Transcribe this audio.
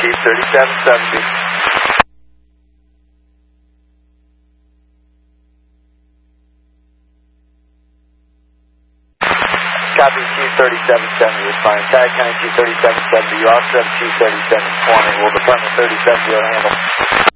Chief, 3770. Copy, Chief, 3770 is fine. Tag County Chief, 3770. You're offset Chief, 3720. We'll determine 3770 to handle.